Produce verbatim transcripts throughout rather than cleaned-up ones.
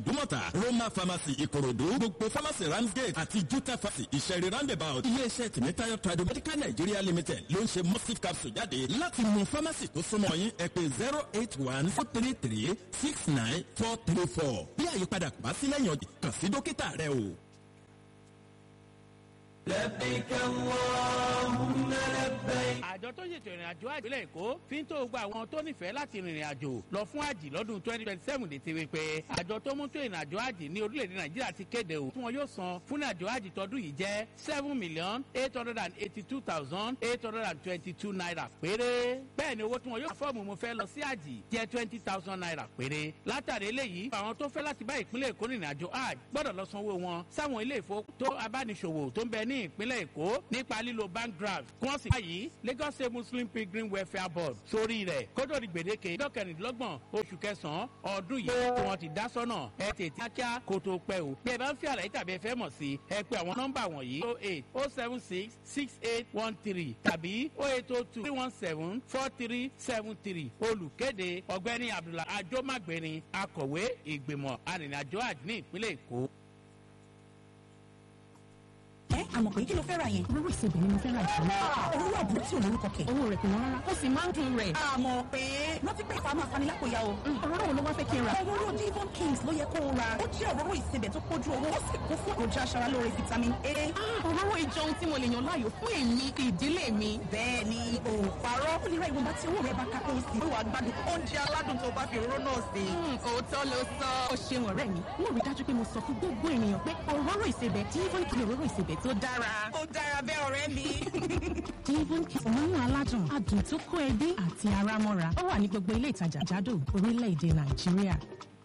ìdúmọ̀tà Roma pharmacy ìkòròdú gbogbo pharmacy ramsgate àti juta pharmacy ìṣẹ̀rí roundabout iléeṣẹ́ tìmítayọ̀ tradomedical nigeria limited ló ń ṣe mustif capsule jáde láti mú pharmacy tó súnmọ́ yín ẹ pè zero eight one four three three six nine four three four bí àyípadà kò bá sí lẹ́yìn ọdún kàn sí dókítà rẹ o. لبيك اللهم لبيك. àjọ tó ṣètò ìrìn àjò àjòlẹ̀ èkó fi ń tó gba àwọn tó nífẹ̀ẹ́ láti rìnrìn àjò lọ fún àjì lọ́dún twenty twenty seven lè ti wí pé àjọ tó mú tó ìrìn àjò àjì ní orílẹ̀-èdè nàìjíríà ti kéde o tí wọn yóò san fún àjò àjì tọdún yìí jẹ́ seven million eight hundred and eighty two thousand eight hundred and twenty two naira péré. bẹ́ẹ̀ ni owó tí wọn yóò fọ́ọ̀mù mo fẹ́ lọ sí àjì jẹ́ twenty thousand naira péré. látàrí eléyìí àwọn tó fẹ́ láti bá ìpínlẹ̀ èkó rìnrìn àjò àjì gbọ́dọ̀ lọ sanwó wọn sáwọn ilé ìfowópamọ́ abániṣòwò tó ń bẹ ní ìpínlẹ̀ èkó nípa lílo bank draft kí wọ́n sì báyìí Lagos State Muslim Pilgrim Welfare Board sórí rẹ̀ kótó di gbèdéke dọ́kẹ̀rìndínlọ́gbọ̀n oṣù kẹsàn-án ọdún yìí tí wọ́n ti dá sọ́nà ẹ tètè kíákíá kó tó pẹ́ o. bí ẹ bá ń fi àlàyé tàbí ẹ fẹ́ mọ̀ sí ẹ pé àwọn nọ́mbà wọ̀nyí oh eight oh seven six six eight one three tàbí oh eight oh two three one seven four three seven three olùkéde ọ̀gbẹ́ni Abdullah Ajomagbeni akọ̀wé ìgbìmọ̀ arìnrìnàjò àjò ní ìpínlẹ̀ Èkó. ẹ àmọ̀ pé kí ló fẹ́ ra yẹn. owó ìsebì ni mo fẹ́ ra ìṣòro. owó àbúrò tí ò lórúkọ kẹ̀. owó rẹ̀ kò wọ́n rárá. ó sì máa ń dùn rẹ̀. àmọ̀ pé rántí pé ìfàmù afanilápòyà o. òróró wo ló wá fẹ́ kí n ra. òróró Devon Kings ló yẹ kó o ra. ó jẹ́ òróró ìsebẹ̀ tó kójú owó ó sì kún fún èròjà aṣaralóore vitamin A. òróró ìjọ ohun tí mo lè yàn láàyò fún èmi ìdílé mi. bẹ́ẹ̀ ni o parọ́. ó lè ra ìwọ̀nba tí owó rẹ̀ bá ká kó o sì. ó wà gbádùn oúnjẹ aládùn tó bá fi òróró náà sí. òótọ́ ló sọ. ó ṣeun ọ̀rẹ́ mi mo rí dájú pé mo sọ fún gbogbo ènìyàn pé òróró ìsebẹ̀ Devon Kings òróró ìsebẹ̀ tó dára. ó dára bẹ́ẹ̀ ọ̀rẹ́ mi. Devon Kings òórùn aládùn adùn tó kó ẹbí àti ara mọ́ra ó wà ní gbogbo ilé ìtajà jádò orílẹ̀-èdè Nàìjíríà.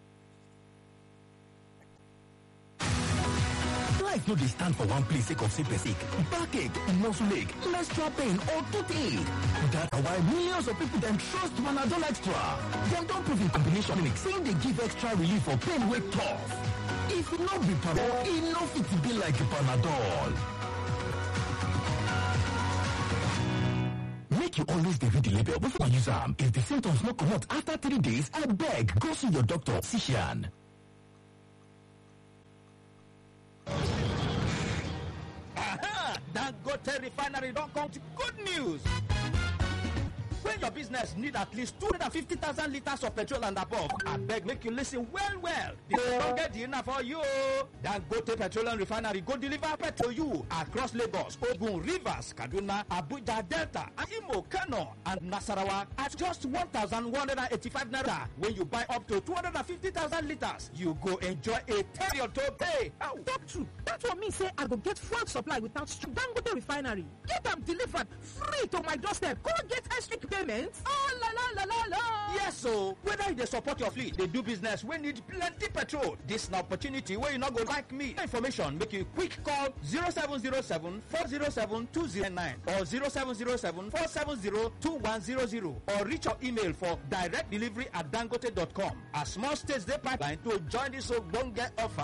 Life no dey stand for one place sake of say person backache, muscle ache, menstrual pain or toothache. That's why millions of people dem trust Panadol Extra. Dem don prove in combination clinic saying dey give extra relief for pain wey tough. If e no be Panadol, e no fit be like Panadol. Make you always dey read the label before you use am. If the symptoms no comot after three days, abeg go see your doctor or physician. Aha! Dangote Refinery don come to good news. When your business need at least two hundred fifty thousand litres of petrol and above, abeg make you listen well well. This don get the enough for you. Dangote Petroleum Refinery go deliver petrol you across Lagos, Ogun, Rivers, Kaduna, Abuja, Delta, Imo, Kano, and Nasarawa at just one thousand one hundred eighty-five naira. When you buy up to two hundred fifty thousand litres, you go enjoy a ten to pay. Talk true. That's what me say I go get fuel supply without stress. Dangote Refinery. Get them delivered free to my doorstep. Go get extra payments. Oh la la la la la. Yes, so whether they support your fleet, they do business, we need plenty petrol. This is an opportunity where you not go like me. Information, make you quick call zero seven zero seven four zero seven two zero nine or zero seven zero seven four seven zero two one zero zero or reach your email for direct delivery at dangote dot com. As small states they pipeline to join this so don't get offer.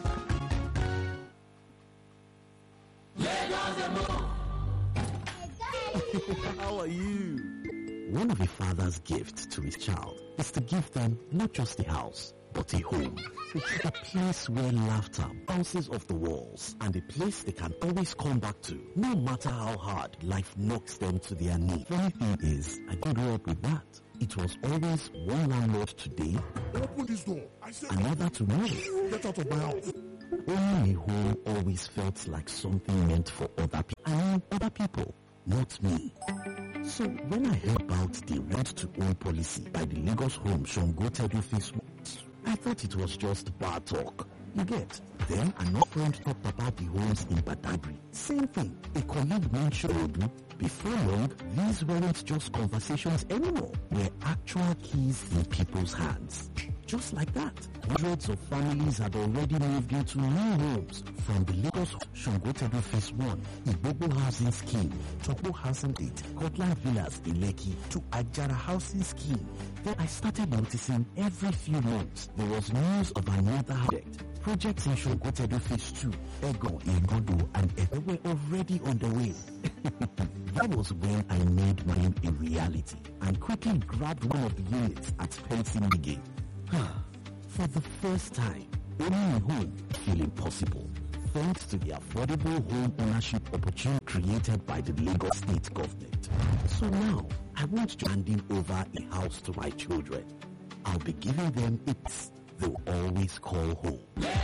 How are you? One of a father's gifts to his child is to give them not just a house, but a home. A place where laughter bounces off the walls and a place they can always come back to, no matter how hard life knocks them to their knees. Funny thing is, I grew up with that. It was always one landlord today, open this door. I said, another tomorrow. Get out of my house. Owning a home always felt like something meant for other people. I mean, other people, not me. So when I heard about the rent-to-own policy by the Lagos Home Songo Tedu Phase one, I thought it was just bad talk. You get? Then another friend talked about the homes in Badagry. Same thing. A colleague mentioned Odu. Before long, these weren't just conversations anymore. They're actual keys in people's hands. Just like that, hundreds of families had already moved into new homes from the Lagos Songo Tedu Phase one, Igbobo Housing Scheme, Chopo Housing eight, Cortland Villas in Lekki to Ajara Housing Scheme. Then I started noticing every few months there was news of another project. Projects in Songo Tedu Phase two, Ego, Igodo, and Efe were already on the way. That was when I made my dream a reality and quickly grabbed one of the units at Fencing Brigade. For the first time, owning a home feeling possible thanks to the affordable home ownership opportunity created by the Lagos State government. So now, I want to hand over a house to my children. I'll be giving them it they'll always call home.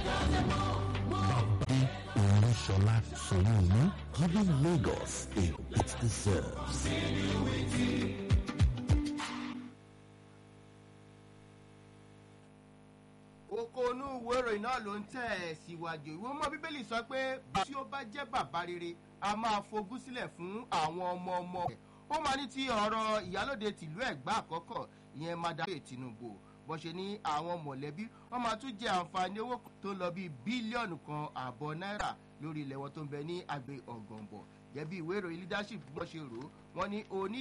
Giving Lagos a it deserves. Okonu ìwé ìròyìn náà ló ń tẹ̀ ẹ́ síwájú. Ìwé ọmọ Bíbélì sọ pé tí ó bá jẹ́ bàbá rere, a máa fogún sílẹ̀ fún àwọn ọmọ ọmọ rẹ̀. Ó máa ní ti ọ̀rọ̀ ìyálóde tìlú Ẹ̀gbá àkọ́kọ́ ìyẹn Madam Tinubu. Bó ṣe ní àwọn mọ̀lẹ́bí wọ́n máa tún jẹ àǹfààní owó tó lọ bí bílíọ̀nù kan àbọ̀ náírà lórí ilẹ̀ wọn tó ń bẹ ní àgbè ọ̀gànbọ̀. Gẹ́gẹ́ bí ìwé ìròyìn leadership bó ṣe rò ó, wọ́n ní oní